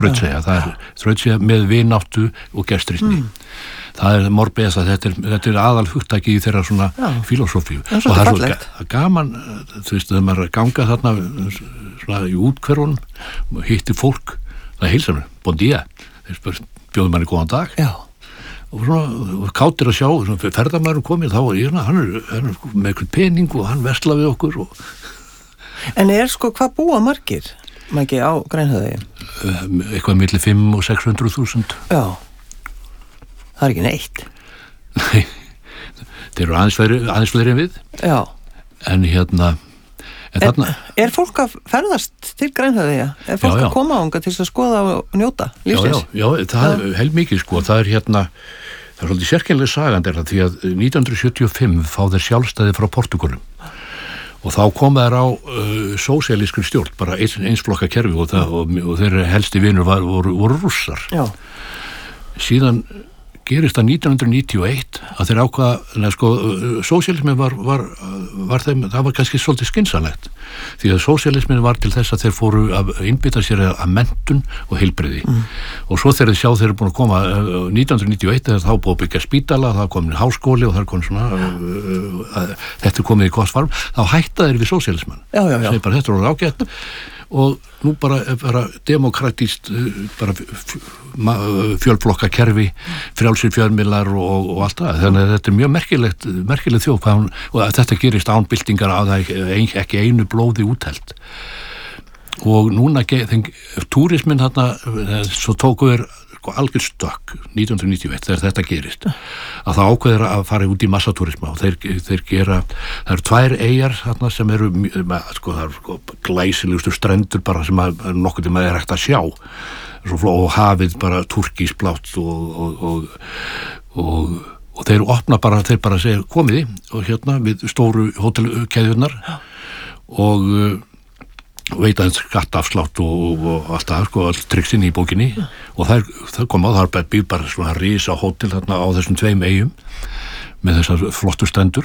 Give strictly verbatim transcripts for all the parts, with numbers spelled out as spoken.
þrautseigja, það er þrautseigja með vináttu og gestrýtni. Mm. Það er morbesa, þetta er, þetta er aðal hugtaki í þeirra svona filosófíu. Og það er svo ga- gaman, þú veist, þegar maður er að ganga þarna svona í útkverfunum, hittir fólk, það heilsar mér, bon dia, þeir bjóðum manni góðan dag. Já. Og svona kátir að sjá, svona ferðamaður komið, þá er ég, hann er, hann er með eitthvað pening og hann versla við okkur. Og... En er sko, hvað búa margir, Maggi, á Grænhöfðaeyju? Um, eitthvað milli fimm og sex hundruð þúsund. Já. Það er ekki neitt. Nei, þeir eru aðeins fleiri, aðeins fleiri en við. Já. En hérna... En þarna... Er, er fólk að ferðast til Grænhöfðaeyja? Er fólk já, já. að koma ánga til að skoða og njóta lífsins? Já, já, já, það já. er heilmikið sko. Það er hérna, það er svolítið sérkennileg sagandi er það því að nítján hundruð sjötíu og fimm fá þeir sjálfstæði frá Portúgalum. Og þá koma þær á uh, sósíalískri stjórn, bara eins, einsflokka kerfi og, það, og, og þeirra helsti vinur var, voru, voru rússar. Já. Síðan gerist það nítján hundruð níutíu og eitt að þeir ákvaða, neða sko, sósíalismin var, var, var þeim, það var kannski svolítið skynsamlegt. Því að sósíalismin var til þess að þeir fóru að innbytta sér að menntun og heilbrigði. Mm. Og svo þegar þeir sjá þeir eru búin að koma nítján hundruð níutíu og eitt þegar þá búið að byggja spítala, það kom háskóli og það kom svona, uh, uh, þetta er komið í gott farm, þá hætta þeir við sósíalisman. Já, já, já. Þeir bara, þetta er orðið ágætt. Og nú bara, bara demokratíst bara fjölflokka kerfi, frjálsir fjölmiðlar og, og allt það. Þannig að þetta er mjög merkilegt, merkilegt þjóð hún, og þetta gerist án byltingar að það ekki, ekki einu blóði úthelt. Og núna, túrismin þarna, svo tóku þeir sko algjör stökk nítján hundruð níutíu og eitt þegar þetta gerist að það ákveður að fara út í massatúrisma og þeir, þeir gera, það eru tvær eyjar þarna sem eru sko það eru sko glæsilegustu strendur bara sem að nokkuð tíma er hægt að sjá og hafið bara turkísblátt og og, og, og og þeir opna bara, þeir bara segja komiði og hérna við stóru hótelkeðjurnar og veita hans skattafslátt og, og allt það, sko, all triksin í bókinni ja. Og það, það kom á, það er býð bara svona risa hótel þarna á þessum tveim eyjum með þessar flottu stendur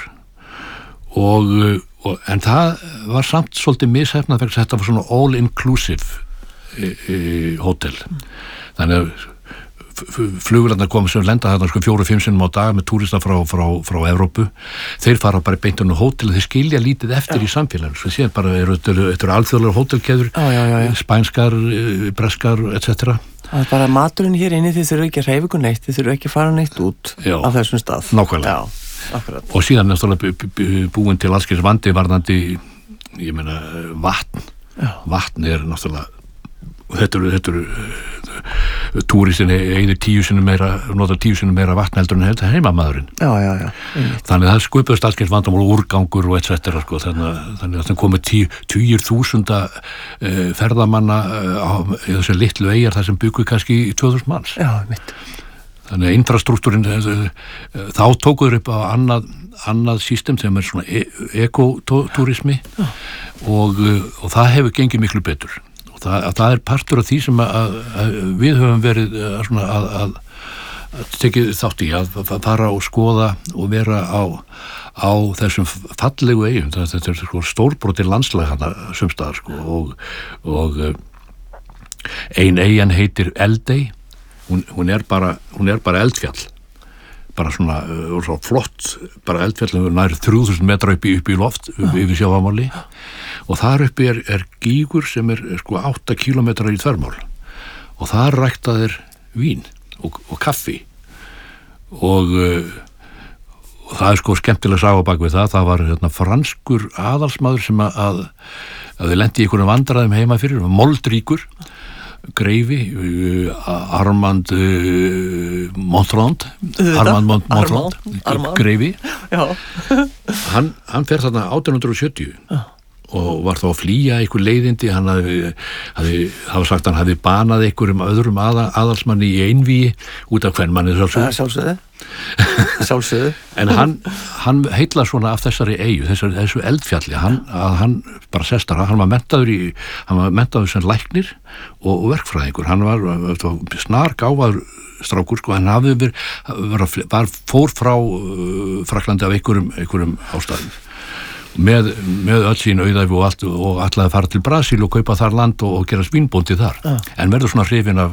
og, og en það var samt svolítið mishefnað vegna þetta var svona all-inclusive e, e, hótel þannig að flugurlandar koma sem lenda þarna sko fjóru, fimm sinnum á dag með túrista frá, frá, frá Evrópu þeir fara bara beint á hótel þeir skilja lítið eftir já. Í samfélaginu svo séð bara eru þetta alþjóðlegar hótelkeður já, já, já, já. Spænskar, breskar et cetera. Það er bara maturinn hér inni þið þurfu ekki að hreyfa ykkur neitt þið þurfu ekki að fara neitt út já. Á þessum stað nákvæmlega já, og síðan náttúrulega búin til allskins vandi varðandi ég meina vatn já. Vatn er náttúrulega þetta eru, þetta eru túristin einu tíu sinnum meira nota tíu sinnum meira vatn heldur en þetta heimamaðurinn já, já, já. Þannig að það skupaðist allskyns vandamál úrgangur og et cetera sko, þannig, þannig að það komið tíu, tíur þúsunda uh, ferðamanna uh, á þessu litlu eyjar þar sem byggu kannski í tvö þúsund manns já, mitt þannig að infrastruktúrin uh, uh, þá tókuður upp á annað, annað system sem er svona e- ekotúrismi og, uh, og það hefur gengið miklu betur Það, það er partur af því sem að, að við höfum verið svona að, að, að tekið þátt í að, að fara og skoða og vera á, á þessum fallegu eyjum þetta er sko stórbrotin landslag hana sumstaðar sko og, og ein eyjan heitir Eldey hún, hún er bara hún er bara eldfjall bara svona, uh, svona flott bara eldfjall nær þrjú þúsund metra upp í, upp í loft upp, yfir sjávarmáli og þar uppi er, er gígur sem er, er sko átta kílómetra í þvermál og þar rækta þeir vín og, og kaffi og, uh, og það er sko skemmtileg saga bak við það það var hérna, franskur aðalsmaður sem að, að, að þið lendi í einhvern vandræðum heima fyrir moldríkur greifi uh, Armand uh, Montrand Armand Mont- Montrand Armand. greifi já. hann, hann fer þarna átján hundruð og sjötíu já. Og var þá að flýja einhver leiðindi hann hafi, hafi, hafa sagt hann hafi banað einhverjum öðrum aða, aðalsmanni í einvíi út af hvern manni sjálfsögðu sjálfsögðu en hann, hann heilla svona af þessari eyju þessu, þessu eldfjalli hann, að hann bara sestar hann var menntaður í hann var menntaður sem læknir og, og verkfræðingur hann var, var snar gáfaður strákur sko hann hafði verið var, var fór frá uh, Fraklandi af einhverjum, einhverjum ástæðum með, með öll sín auðæfi og allt og ætlaði að fara til Brasil og kaupa þar land og, og gera svínbóndi þar ja. En verður svona hrifinn af,